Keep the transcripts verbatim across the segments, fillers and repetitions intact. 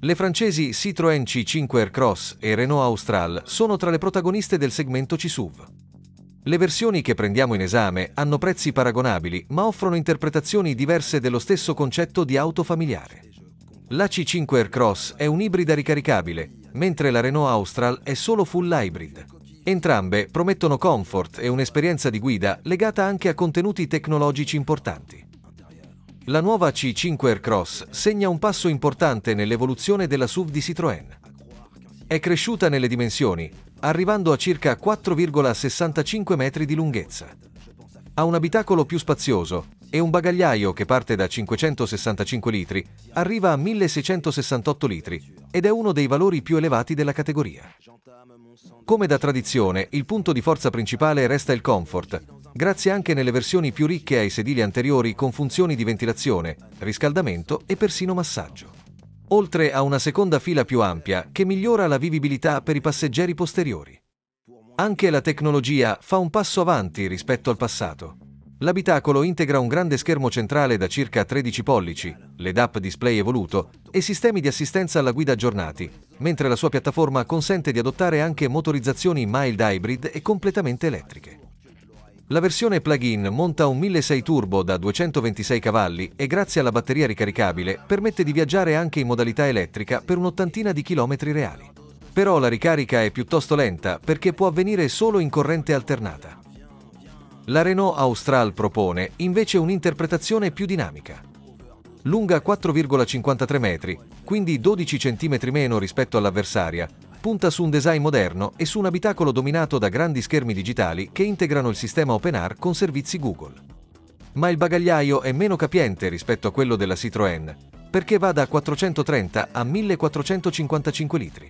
Le francesi Citroën C cinque Aircross e Renault Austral sono tra le protagoniste del segmento C S U V. Le versioni che prendiamo in esame hanno prezzi paragonabili, ma offrono interpretazioni diverse dello stesso concetto di auto familiare. La C cinque Aircross è un'ibrida ricaricabile, mentre la Renault Austral è solo full hybrid. Entrambe promettono comfort e un'esperienza di guida legata anche a contenuti tecnologici importanti. La nuova C cinque Aircross segna un passo importante nell'evoluzione della S U V di Citroën. È cresciuta nelle dimensioni, arrivando a circa quattro virgola sessantacinque metri di lunghezza. Ha un abitacolo più spazioso e un bagagliaio che parte da cinquecentosessantacinque litri, arriva a milleseicentosessantotto litri ed è uno dei valori più elevati della categoria. Come da tradizione, il punto di forza principale resta il comfort, grazie anche nelle versioni più ricche ai sedili anteriori con funzioni di ventilazione, riscaldamento e persino massaggio. Oltre a una seconda fila più ampia che migliora la vivibilità per i passeggeri posteriori. Anche la tecnologia fa un passo avanti rispetto al passato. L'abitacolo integra un grande schermo centrale da circa tredici pollici, l'E D A P display evoluto e sistemi di assistenza alla guida aggiornati, mentre la sua piattaforma consente di adottare anche motorizzazioni mild hybrid e completamente elettriche. La versione plug-in monta un milleseicento turbo da duecentoventisei cavalli e grazie alla batteria ricaricabile permette di viaggiare anche in modalità elettrica per un'ottantina di chilometri reali. Però la ricarica è piuttosto lenta perché può avvenire solo in corrente alternata. La Renault Austral propone invece un'interpretazione più dinamica. Lunga quattro virgola cinquantatré metri, quindi dodici centimetri meno rispetto all'avversaria, punta su un design moderno e su un abitacolo dominato da grandi schermi digitali che integrano il sistema OpenAir con servizi Google. Ma il bagagliaio è meno capiente rispetto a quello della Citroën, perché va da quattrocentotrenta a millequattrocentocinquantacinque litri.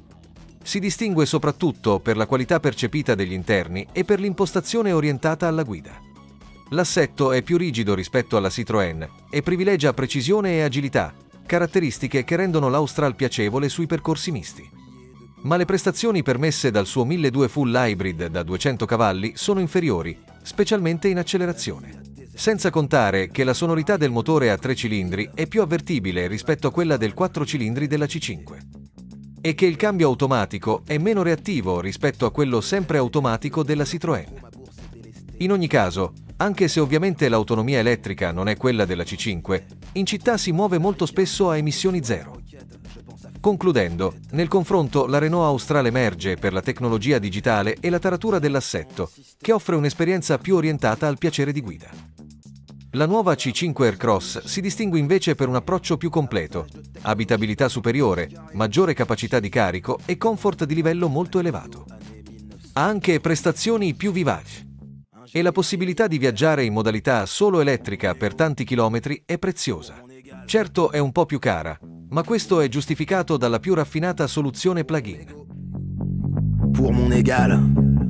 Si distingue soprattutto per la qualità percepita degli interni e per l'impostazione orientata alla guida. L'assetto è più rigido rispetto alla Citroën e privilegia precisione e agilità, caratteristiche che rendono l'Austral piacevole sui percorsi misti. Ma le prestazioni permesse dal suo milleduecento full hybrid da duecento cavalli sono inferiori, specialmente in accelerazione. Senza contare che la sonorità del motore a tre cilindri è più avvertibile rispetto a quella del quattro cilindri della C cinque. E che il cambio automatico è meno reattivo rispetto a quello sempre automatico della Citroën. In ogni caso, anche se ovviamente l'autonomia elettrica non è quella della C cinque, in città si muove molto spesso a emissioni zero. Concludendo, nel confronto la Renault Austral emerge per la tecnologia digitale e la taratura dell'assetto, che offre un'esperienza più orientata al piacere di guida. La nuova C cinque Aircross si distingue invece per un approccio più completo, abitabilità superiore, maggiore capacità di carico e comfort di livello molto elevato. Ha anche prestazioni più vivaci. E la possibilità di viaggiare in modalità solo elettrica per tanti chilometri è preziosa. Certo è un po' più cara, ma questo è giustificato dalla più raffinata soluzione plug-in. Pour mon égal.